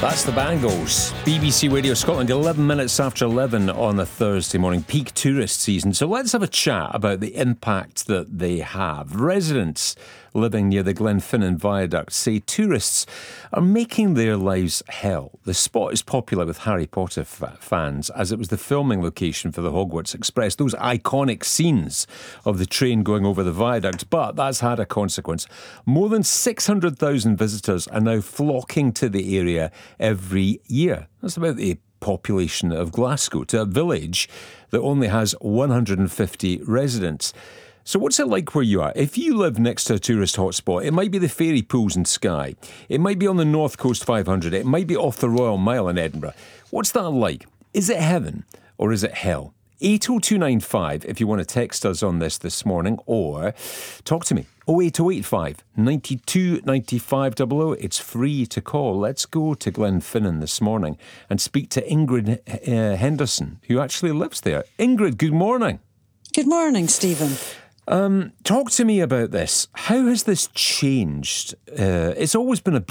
That's the Bangles. BBC Radio Scotland, 11 minutes after 11 on a Thursday morning, peak tourist season. So let's have a chat about the impact that they have. Residents living near the Glenfinnan Viaduct say tourists are making their lives hell. The spot is popular with Harry Potter fans, as it was the filming location for the Hogwarts Express, those iconic scenes of the train going over the viaduct. But that's had a consequence. More than 600,000 visitors are now flocking to the area every year. That's about the population of Glasgow, to a village that only has 150 residents. So what's it like where you are? If you live next to a tourist hotspot, it might be the Fairy Pools in Skye. It might be on the North Coast 500. It might be off the Royal Mile in Edinburgh. What's that like? Is it heaven or is it hell? 80295 if you want to text us on this morning, or talk to me. 08085 92 95 00. It's free to call. Let's go to Glenfinnan this morning and speak to Ingrid Henderson, who actually lives there. Ingrid, good morning. Good morning, Stephen. Talk to me about this. How has this changed? It's always been a